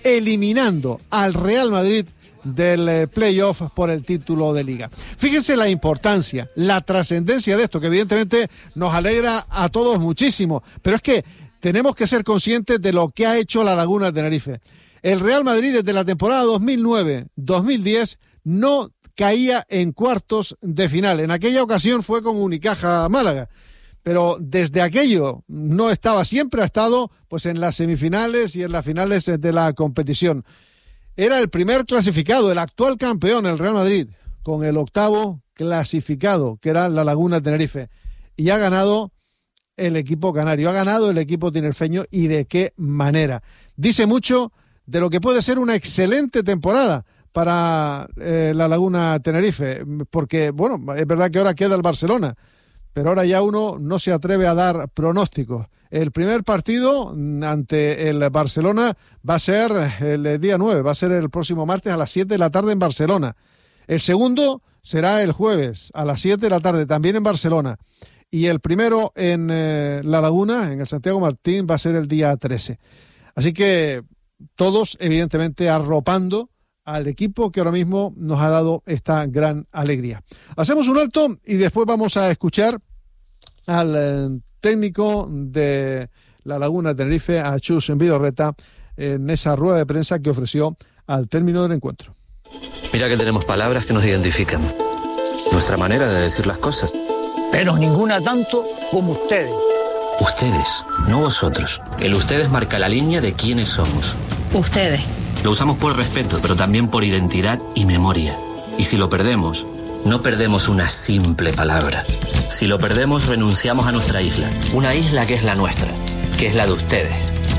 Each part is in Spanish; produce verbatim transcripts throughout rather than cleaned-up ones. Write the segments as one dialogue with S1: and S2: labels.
S1: eliminando al Real Madrid del eh, playoff por el título de Liga. Fíjense la importancia, la trascendencia de esto, que evidentemente nos alegra a todos muchísimo, pero es que tenemos que ser conscientes de lo que ha hecho la Laguna de Tenerife. El Real Madrid desde la temporada dos mil nueve dos mil diez no caía en cuartos de final. En aquella ocasión fue con Unicaja Málaga, pero desde aquello no estaba, siempre ha estado pues en las semifinales y en las finales de la competición. Era el primer clasificado, el actual campeón, el Real Madrid, con el octavo clasificado, que era la Laguna de Tenerife. Y ha ganado el equipo canario, ha ganado el equipo tinerfeño, y de qué manera. Dice mucho de lo que puede ser una excelente temporada para eh, la Laguna Tenerife, porque, bueno, es verdad que ahora queda el Barcelona, pero ahora ya uno no se atreve a dar pronósticos. El primer partido ante el Barcelona va a ser el día nueve, va a ser el próximo martes a las siete de la tarde en Barcelona. El segundo será el jueves a las siete de la tarde, también en Barcelona. Y el primero en eh, La Laguna, en el Santiago Martín, va a ser el día trece. Así que todos, evidentemente, arropando al equipo que ahora mismo nos ha dado esta gran alegría. Hacemos un alto y después vamos a escuchar al eh, técnico de la Laguna de Tenerife, a Chus Vidorreta, en esa rueda de prensa que ofreció al término del encuentro.
S2: Mira que tenemos palabras que nos identifican, nuestra manera de decir las cosas.
S3: Pero ninguna tanto como ustedes.
S2: Ustedes, no vosotros. El ustedes marca la línea de quiénes somos.
S4: Ustedes.
S2: Lo usamos por respeto, pero también por identidad y memoria. Y si lo perdemos, no perdemos una simple palabra. Si lo perdemos, renunciamos a nuestra isla. Una isla que es la nuestra, que es la de ustedes.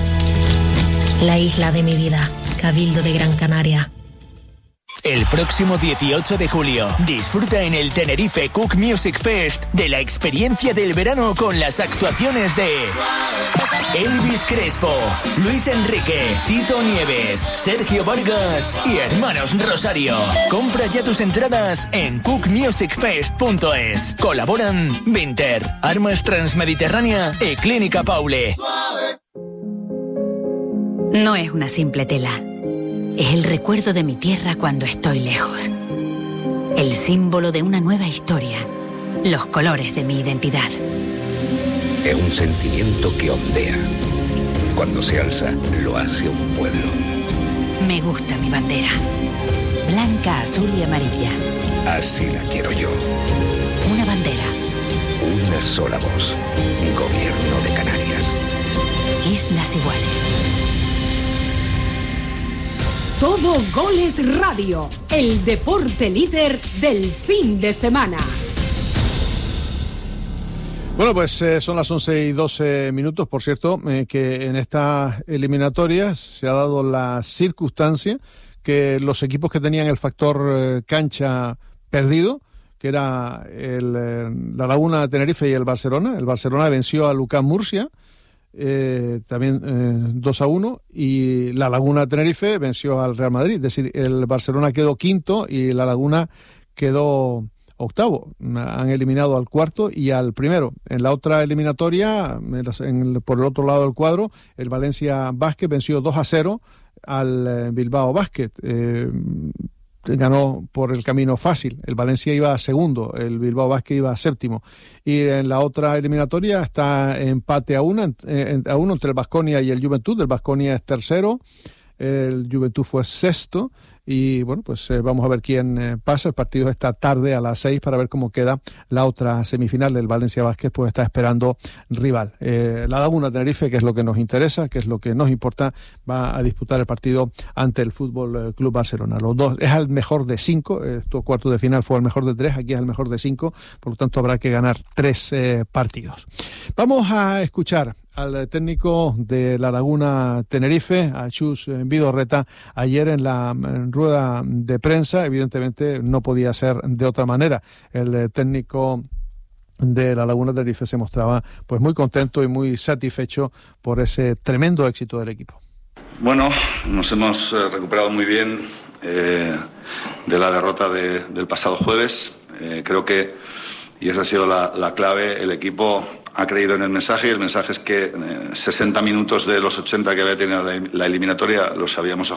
S4: La isla de mi vida, Cabildo de Gran Canaria.
S5: El próximo dieciocho de julio, disfruta en el Tenerife Cook Music Fest de la experiencia del verano con las actuaciones de Elvis Crespo, Luis Enrique, Tito Nieves, Sergio Vargas y Hermanos Rosario. Compra ya tus entradas en cook music fest punto es. Colaboran Vinter, Armas Transmediterránea y Clínica Paule.
S6: No es una simple tela. Es el recuerdo de mi tierra cuando estoy lejos. El símbolo de una nueva historia. Los colores de mi identidad.
S7: Es un sentimiento que ondea. Cuando se alza, lo hace un pueblo.
S6: Me gusta mi bandera. Blanca, azul y amarilla.
S7: Así la quiero yo.
S6: Una bandera.
S7: Una sola voz. Gobierno de Canarias.
S6: Islas iguales.
S8: Todo Goles Radio, el deporte líder del fin de semana.
S1: Bueno, pues eh, son las once y doce minutos, por cierto, eh, que en estas eliminatorias se ha dado la circunstancia que los equipos que tenían el factor eh, cancha perdido, que era el, eh, la Laguna de Tenerife y el Barcelona, el Barcelona venció a Lucán Murcia, Eh, también eh, dos a uno, y la Laguna de Tenerife venció al Real Madrid. Es decir, el Barcelona quedó quinto y la Laguna quedó octavo. Han eliminado al cuarto y al primero. En la otra eliminatoria, en el, por el otro lado del cuadro, el Valencia Basket venció dos a cero al eh, Bilbao Basket. Eh, ganó por el camino fácil. El Valencia iba segundo, el Bilbao Basket iba séptimo. Y en la otra eliminatoria está empate a uno, a uno entre el Baskonia y el Juventud. El Baskonia es tercero, el Juventud fue sexto. Y bueno, pues eh, vamos a ver quién eh, pasa. El partido es esta tarde a las seis para ver cómo queda la otra semifinal. El Valencia Basket pues está esperando rival. Eh, la Laguna Tenerife, que es lo que nos interesa, que es lo que nos importa, va a disputar el partido ante el Fútbol Club Barcelona. Los dos, es el mejor de cinco. Estos cuartos de final fue el mejor de tres, aquí es el mejor de cinco. Por lo tanto, habrá que ganar tres eh, partidos. Vamos a escuchar al técnico de la Laguna Tenerife, a Chus Vidorreta, ayer en la en rueda de prensa. Evidentemente no podía ser de otra manera. El técnico de la Laguna Tenerife se mostraba pues muy contento y muy satisfecho por ese tremendo éxito del equipo.
S9: Bueno, nos hemos eh, recuperado muy bien eh, de la derrota de, del pasado jueves. Eh, creo que, y esa ha sido la, la clave, el equipo ha creído en el mensaje, y el mensaje es que eh, sesenta minutos de los ochenta que había tenido la, la eliminatoria los habíamos